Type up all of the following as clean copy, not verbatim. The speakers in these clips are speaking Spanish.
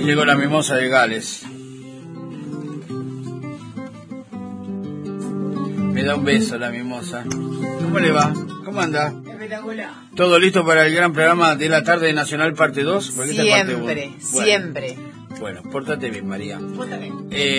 Llegó la mimosa de Gales. Me da un beso la mimosa. ¿Cómo le va? ¿Cómo anda? Espectacular. ¿Todo listo para el gran programa de la tarde Nacional parte 2? Siempre, siempre. Bueno, pórtate bien, María. Pórtate.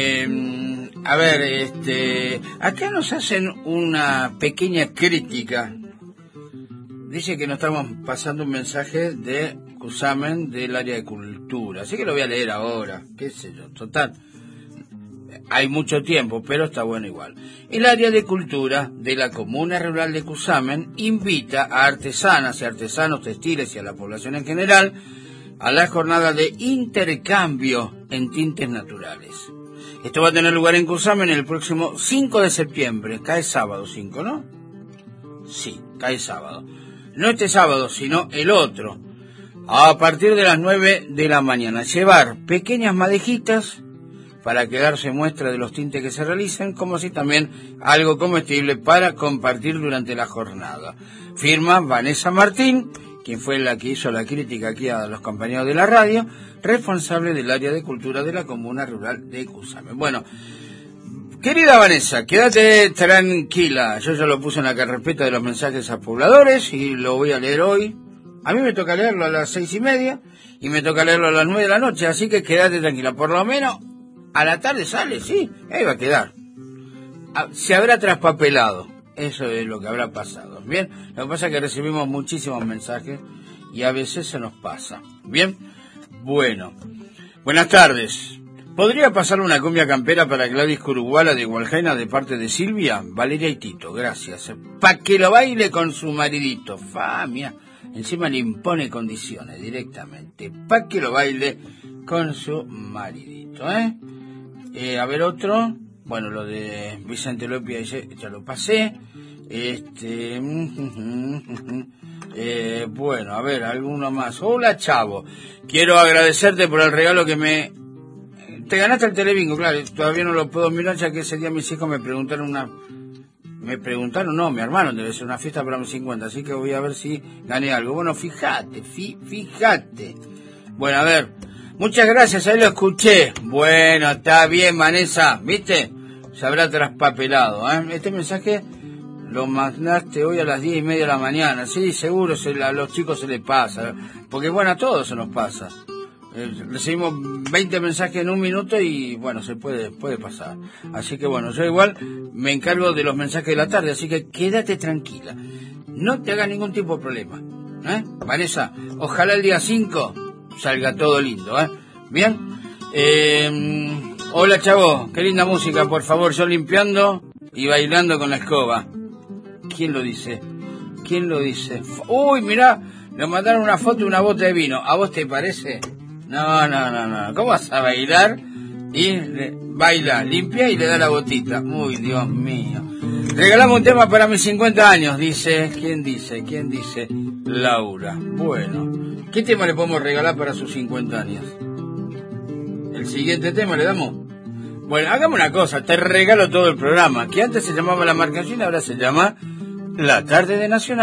A ver, acá nos hacen una pequeña crítica. Dice que nos estamos pasando un mensaje de Cusamen del área de cultura. Así que lo voy a leer ahora, qué sé yo, total. Hay mucho tiempo, pero está bueno igual. El área de cultura de la Comuna Rural de Cusamen invita a artesanas y artesanos textiles y a la población en general a la jornada de intercambio en tintes naturales. Esto va a tener lugar en Cusamen el próximo 5 de septiembre. Cae sábado 5, ¿no? Sí, cae sábado. No este sábado, sino el otro. A partir de las 9 de la mañana. Llevar pequeñas madejitas para quedarse muestra de los tintes que se realizan, como así también algo comestible para compartir durante la jornada. Firma Vanessa Martín, quien fue la que hizo la crítica aquí a los compañeros de la radio, responsable del área de cultura de la Comuna Rural de Cusamen. Bueno, querida Vanessa, quédate tranquila. Yo ya lo puse en la carpeta de los mensajes a pobladores y lo voy a leer hoy. A mí me toca leerlo a las 6:30 y me toca leerlo a las 9 de la noche, así que quédate tranquila. Por lo menos a la tarde sale, sí, ahí va a quedar. Se habrá traspapelado, eso es lo que habrá pasado. Bien, lo que pasa es que recibimos muchísimos mensajes y a veces se nos pasa. Bien, bueno, buenas tardes. ¿Podría pasar una cumbia campera para Gladys Curuguala de Gualjaina de parte de Silvia, Valeria y Tito? Gracias. Pa' que lo baile con su maridito. Mira, encima le impone condiciones directamente. Pa' que lo baile con su maridito, a ver otro. Bueno, lo de Vicente López ya lo pasé. Bueno, a ver, alguno más. Hola, Chavo. Quiero agradecerte por el regalo que me... Te ganaste el Telebingo, claro. Todavía no lo puedo mirar, ya que ese día mis hijos me preguntaron no, me armaron, debe ser una fiesta para mis 50, así que voy a ver si gané algo. Bueno, fíjate. Bueno, a ver, muchas gracias, ahí lo escuché. Bueno, está bien, Vanessa, ¿viste? Se habrá traspapelado, Este mensaje lo mandaste hoy a las 10:30 de la mañana. Sí, seguro, a los chicos se les pasa, porque bueno, a todos se nos pasa. Recibimos 20 mensajes en un minuto y bueno, se puede pasar. Así que bueno, yo igual me encargo de los mensajes de la tarde, así que quédate tranquila. No te haga ningún tipo de problema. Vanessa, ojalá el día 5 salga todo lindo, Bien. Hola, Chavo, qué linda música, por favor, yo limpiando y bailando con la escoba. ¿Quién lo dice? Uy, mirá, nos mandaron una foto de una bota de vino. ¿A vos te parece? No. ¿Cómo vas a bailar? Y baila, limpia y le da la botita. Uy, Dios mío. Regalamos un tema para mis 50 años, dice. ¿Quién dice? Laura. Bueno, ¿qué tema le podemos regalar para sus 50 años? ¿El siguiente tema le damos? Bueno, hagamos una cosa, te regalo todo el programa, que antes se llamaba La Marcancina, ahora se llama La Tarde de Nacional.